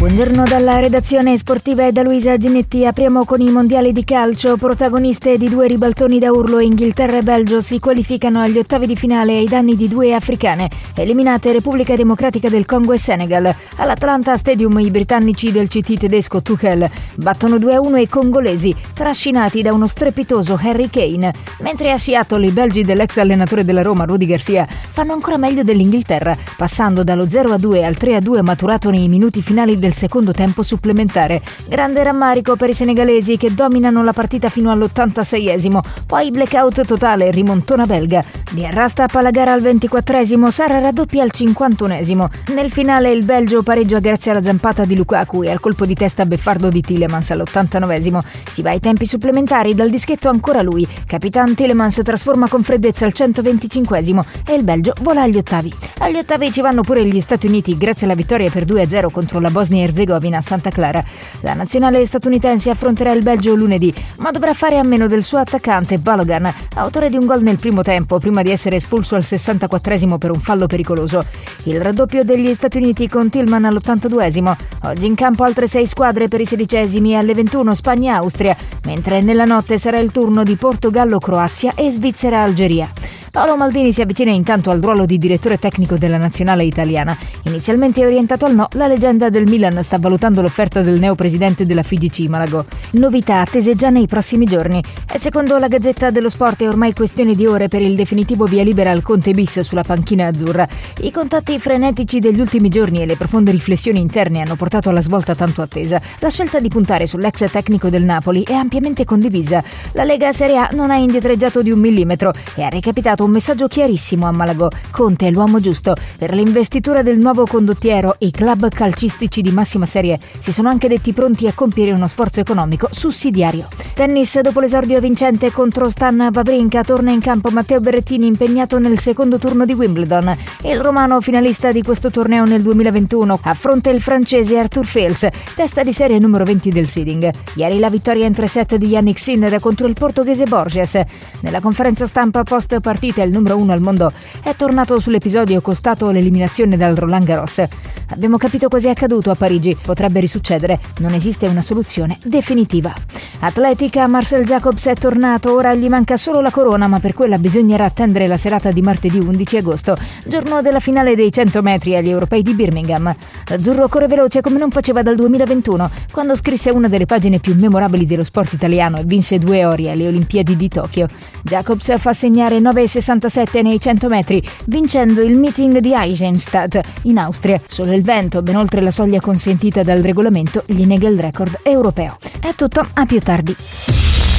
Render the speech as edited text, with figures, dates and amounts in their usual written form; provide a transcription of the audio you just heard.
Buongiorno dalla redazione sportiva e da Luisa Ginetti. Apriamo con i mondiali di calcio. Protagoniste di due ribaltoni da urlo, Inghilterra e Belgio si qualificano agli ottavi di finale ai danni di due africane. Eliminate Repubblica Democratica del Congo e Senegal. All'Atlanta Stadium i britannici del CT tedesco Tuchel battono 2-1 i congolesi, trascinati da uno strepitoso Harry Kane. Mentre a Seattle i belgi dell'ex allenatore della Roma Rudy Garcia fanno ancora meglio dell'Inghilterra, passando dallo 0-2 al 3-2 maturato nei minuti finali del secondo tempo supplementare. Grande rammarico per i senegalesi che dominano la partita fino all'86esimo, poi blackout totale, rimontona belga. Diarra stappa la gara al 24esimo, Sara raddoppia al 51esimo. Nel finale il Belgio pareggia grazie alla zampata di Lukaku e al colpo di testa beffardo di Tielemans all'89esimo. Si va ai tempi supplementari, dal dischetto ancora lui. Capitan Tielemans trasforma con freddezza al 125esimo e il Belgio vola agli ottavi. Agli ottavi ci vanno pure gli Stati Uniti grazie alla vittoria per 2-0 contro la Bosnia-Erzegovina a Santa Clara. La nazionale statunitense affronterà il Belgio lunedì, ma dovrà fare a meno del suo attaccante Balogan, autore di un gol nel primo tempo prima di essere espulso al 64esimo per un fallo pericoloso. Il raddoppio degli Stati Uniti con Tillman all'82esimo. Oggi in campo altre 6 squadre per i 16esimi alle 21 Spagna-Austria, mentre nella notte sarà il turno di Portogallo-Croazia e Svizzera-Algeria. Paolo Maldini si avvicina intanto al ruolo di direttore tecnico della nazionale italiana. Inizialmente orientato al no, la leggenda del Milan sta valutando l'offerta del neopresidente della FIGC Malagò. Novità attese già nei prossimi giorni. E secondo la Gazzetta dello Sport è ormai questione di ore per il definitivo via libera al Conte bis sulla panchina azzurra. I contatti frenetici degli ultimi giorni e le profonde riflessioni interne hanno portato alla svolta tanto attesa. La scelta di puntare sull'ex tecnico del Napoli è ampiamente condivisa. La Lega Serie A non ha indietreggiato di un millimetro e ha recapitato un messaggio chiarissimo a Malagò: Conte è l'uomo giusto. Per l'investitura del nuovo condottiero i club calcistici di massima serie si sono anche detti pronti a compiere uno sforzo economico sussidiario. Tennis, dopo l'esordio vincente contro Stan Wawrinka torna in campo Matteo Berrettini, impegnato nel secondo turno di Wimbledon. Il romano finalista di questo torneo nel 2021 affronta il francese Arthur Fils, testa di serie numero 20 del seeding. Ieri la vittoria in 3 set di Yannick Sinner contro il portoghese Borges. Nella conferenza stampa post partita il numero 1 al mondo è tornato sull'episodio costato l'eliminazione dal Roland Garros. Abbiamo capito cosa è accaduto a Parigi, potrebbe risuccedere, non esiste una soluzione definitiva. Atletica, Marcel Jacobs è tornato, ora gli manca solo la corona, ma per quella bisognerà attendere la serata di martedì 11 agosto, giorno della finale dei 100 metri agli europei di Birmingham. L'azzurro corre veloce come non faceva dal 2021, quando scrisse una delle pagine più memorabili dello sport italiano e vinse 2 ori alle Olimpiadi di Tokyo. Jacobs fa segnare 9,67 nei 100 metri, vincendo il meeting di Eisenstadt in Austria. Solo il vento, ben oltre la soglia consentita dal regolamento, gli nega il record europeo. È tutto, a più tardi.